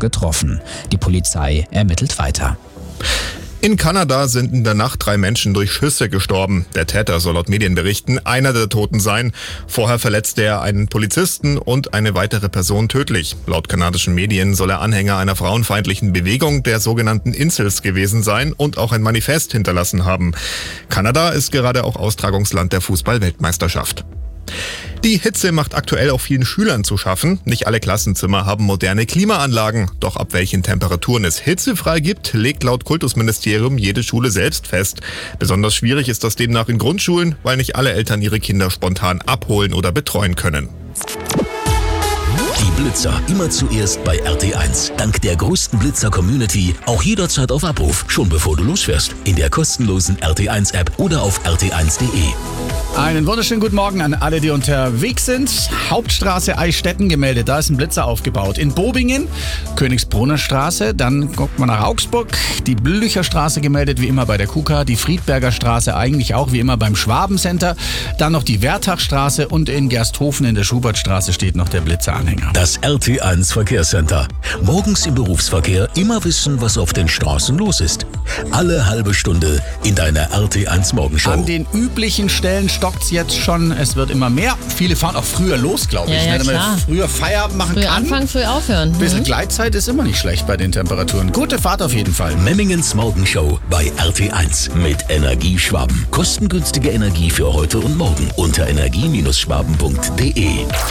getroffen. Die Polizei ermittelt weiter. In Kanada sind in der Nacht 3 Menschen durch Schüsse gestorben. Der Täter soll laut Medienberichten einer der Toten sein. Vorher verletzte er einen Polizisten und eine weitere Person tödlich. Laut kanadischen Medien soll er Anhänger einer frauenfeindlichen Bewegung, der sogenannten Incels, gewesen sein und auch ein Manifest hinterlassen haben. Kanada ist gerade auch Austragungsland der Fußball-Weltmeisterschaft. Die Hitze macht aktuell auch vielen Schülern zu schaffen. Nicht alle Klassenzimmer haben moderne Klimaanlagen. Doch ab welchen Temperaturen es hitzefrei gibt, legt laut Kultusministerium jede Schule selbst fest. Besonders schwierig ist das demnach in Grundschulen, weil nicht alle Eltern ihre Kinder spontan abholen oder betreuen können. Die Blitzer immer zuerst bei RT1. Dank der größten Blitzer-Community auch jederzeit auf Abruf, schon bevor du losfährst. In der kostenlosen RT1-App oder auf rt1.de. Einen wunderschönen guten Morgen an alle, die unterwegs sind. Hauptstraße Eichstätten gemeldet, da ist ein Blitzer aufgebaut. In Bobingen, Königsbrunner Straße, dann guckt man nach Augsburg. Die Blücher Straße gemeldet, wie immer bei der KUKA. Die Friedberger Straße eigentlich auch wie immer beim Schwabencenter. Dann noch die Wertachstraße und in Gersthofen in der Schubertstraße steht noch der Blitzeranhänger. Das RT1 Verkehrscenter. Morgens im Berufsverkehr immer wissen, was auf den Straßen los ist. Alle halbe Stunde in deiner RT1 Morgenshow. An den üblichen Stellen stockt's jetzt schon. Es wird immer mehr. Viele fahren auch früher los, glaube ich. Ja, damit man früher Feierabend machen früh kann. Anfangen, früh aufhören. Ein bisschen Gleitzeit ist immer nicht schlecht bei den Temperaturen. Gute Fahrt auf jeden Fall. Memmingens Morgenshow bei RT1 mit Energieschwaben. Kostengünstige Energie für heute und morgen unter energie-schwaben.de.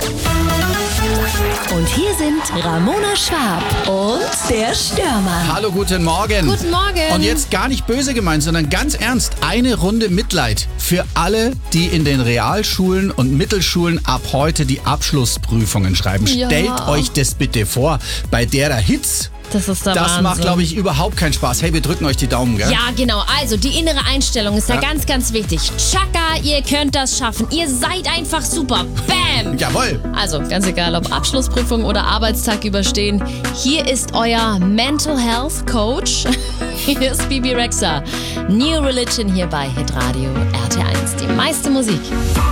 Und hier sind Ramona Schwab und der Stürmer. Hallo, guten Morgen. Guten Morgen. Und jetzt gar nicht böse gemeint, sondern ganz ernst. Eine Runde Mitleid für alle, die in den Realschulen und Mittelschulen ab heute die Abschlussprüfungen schreiben. Ja. Stellt euch das bitte vor, bei der Hitze. Das ist der Das Wahnsinn. macht, glaube ich, überhaupt keinen Spaß. Hey, wir drücken euch die Daumen, gell? Ja, genau. Also, die innere Einstellung ist da Ja. ganz, ganz wichtig. Chaka, ihr könnt das schaffen. Ihr seid einfach super. Bam! Jawohl. Also, ganz egal, ob Abschlussprüfung oder Arbeitstag überstehen. Hier ist euer Mental Health Coach. Hier ist Bibi Rexha. New Religion hier bei Hitradio RT1. Die meiste Musik.